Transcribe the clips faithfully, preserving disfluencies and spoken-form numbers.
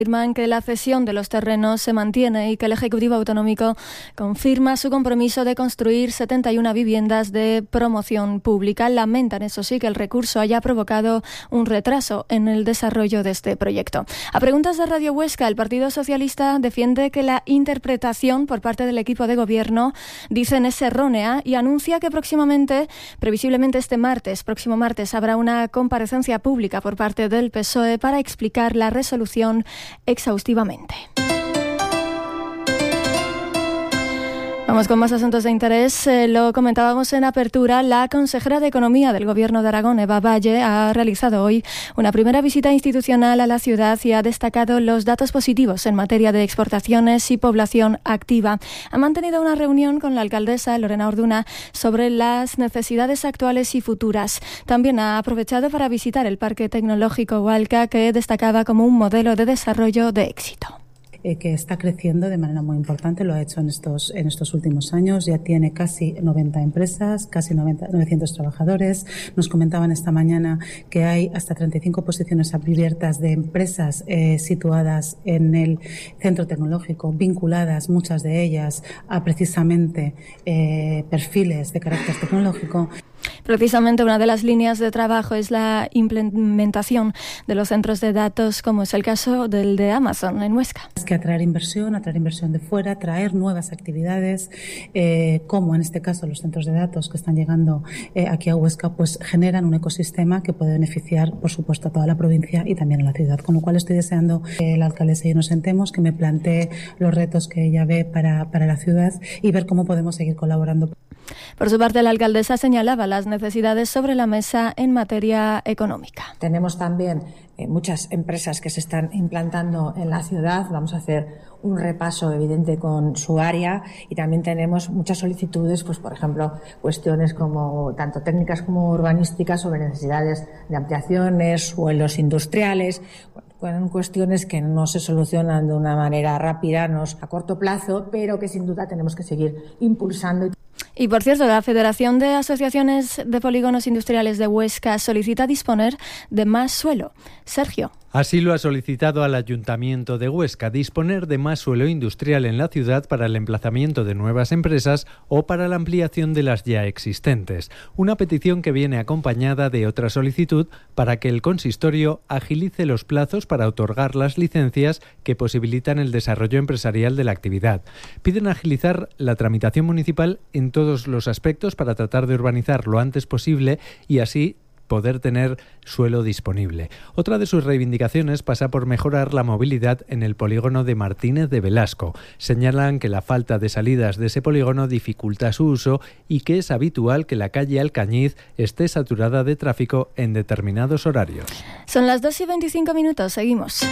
Afirman que la cesión de los terrenos se mantiene y que el Ejecutivo Autonómico confirma su compromiso de construir setenta y una viviendas de promoción pública. Lamentan, eso sí, que el recurso haya provocado un retraso en el desarrollo de este proyecto. A preguntas de Radio Huesca, el Partido Socialista defiende que la interpretación por parte del equipo de gobierno, dicen, es errónea y anuncia que próximamente, previsiblemente este martes, próximo martes, habrá una comparecencia pública por parte del P S O E para explicar la resolución exhaustivamente. Vamos con más asuntos de interés. Eh, lo comentábamos en apertura. La consejera de Economía del Gobierno de Aragón, Eva Valle, ha realizado hoy una primera visita institucional a la ciudad y ha destacado los datos positivos en materia de exportaciones y población activa. Ha mantenido una reunión con la alcaldesa Lorena Orduna sobre las necesidades actuales y futuras. También ha aprovechado para visitar el Parque Tecnológico Hualca, que destacaba como un modelo de desarrollo de éxito. Eh, que está creciendo de manera muy importante, lo ha hecho en estos en estos últimos años, ya tiene casi noventa empresas, casi noventa, novecientos trabajadores. Nos comentaban esta mañana que hay hasta treinta y cinco posiciones abiertas de empresas eh, situadas en el centro tecnológico, vinculadas muchas de ellas a precisamente eh, perfiles de carácter tecnológico. Precisamente una de las líneas de trabajo es la implementación de los centros de datos, como es el caso del de Amazon en Huesca. Es que atraer inversión, atraer inversión de fuera, traer nuevas actividades, eh, como en este caso los centros de datos que están llegando eh, aquí a Huesca, pues generan un ecosistema que puede beneficiar, por supuesto, a toda la provincia y también a la ciudad. Con lo cual estoy deseando que la alcaldesa y yo nos sentemos, que me plantee los retos que ella ve para, para la ciudad y ver cómo podemos seguir colaborando. Por su parte, la alcaldesa señalaba las necesidades sobre la mesa en materia económica. Tenemos también eh, muchas empresas que se están implantando en la ciudad. Vamos a hacer un repaso evidente con su área y también tenemos muchas solicitudes, pues por ejemplo, cuestiones como tanto técnicas como urbanísticas sobre necesidades de ampliaciones, suelos industriales. Fueron cuestiones que no se solucionan de una manera rápida, no a corto plazo, pero que sin duda tenemos que seguir impulsando. Y por cierto, la Federación de Asociaciones de Polígonos Industriales de Huesca solicita disponer de más suelo. Sergio. Así lo ha solicitado al Ayuntamiento de Huesca, disponer de más suelo industrial en la ciudad para el emplazamiento de nuevas empresas o para la ampliación de las ya existentes. Una petición que viene acompañada de otra solicitud para que el consistorio agilice los plazos para otorgar las licencias que posibilitan el desarrollo empresarial de la actividad. Piden agilizar la tramitación municipal en todos los aspectos para tratar de urbanizar lo antes posible y así poder tener suelo disponible. Otra de sus reivindicaciones pasa por mejorar la movilidad en el polígono de Martínez de Velasco. Señalan que la falta de salidas de ese polígono dificulta su uso y que es habitual que la calle Alcañiz esté saturada de tráfico en determinados horarios. Son las dos y veinticinco minutos, seguimos.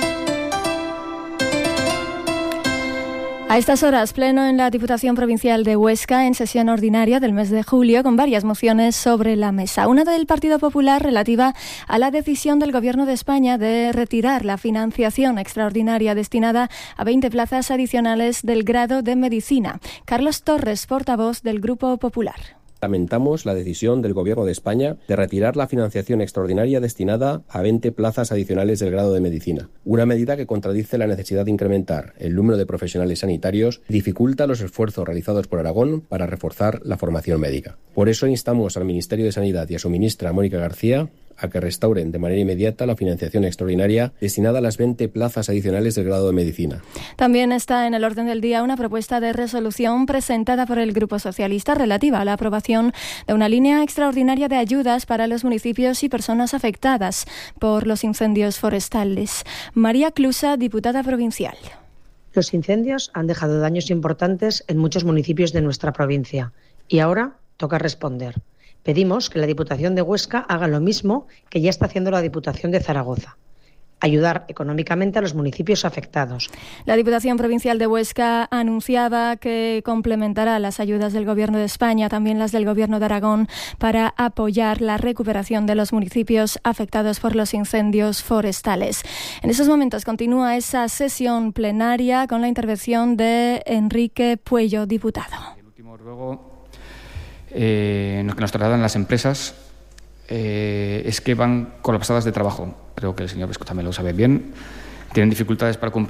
A estas horas, pleno en la Diputación Provincial de Huesca en sesión ordinaria del mes de julio con varias mociones sobre la mesa. Una del Partido Popular relativa a la decisión del Gobierno de España de retirar la financiación extraordinaria destinada a veinte plazas adicionales del grado de Medicina. Carlos Torres, portavoz del Grupo Popular. Lamentamos la decisión del Gobierno de España de retirar la financiación extraordinaria destinada a veinte plazas adicionales del grado de Medicina, una medida que contradice la necesidad de incrementar el número de profesionales sanitarios y dificulta los esfuerzos realizados por Aragón para reforzar la formación médica. Por eso instamos al Ministerio de Sanidad y a su ministra, Mónica García, a que restauren de manera inmediata la financiación extraordinaria destinada a las veinte plazas adicionales del grado de Medicina. También está en el orden del día una propuesta de resolución presentada por el Grupo Socialista relativa a la aprobación de una línea extraordinaria de ayudas para los municipios y personas afectadas por los incendios forestales. María Clusa, diputada provincial. Los incendios han dejado daños importantes en muchos municipios de nuestra provincia y ahora toca responder. Pedimos que la Diputación de Huesca haga lo mismo que ya está haciendo la Diputación de Zaragoza. Ayudar económicamente a los municipios afectados. La Diputación Provincial de Huesca anunciaba que complementará las ayudas del Gobierno de España, también las del Gobierno de Aragón, para apoyar la recuperación de los municipios afectados por los incendios forestales. En estos momentos continúa esa sesión plenaria con la intervención de Enrique Puello, diputado. El último ruego eh, que nos trasladan las empresas eh, es que van colapsadas de trabajo. Creo que el señor Vesco también lo sabe bien. tienen dificultades para cumplir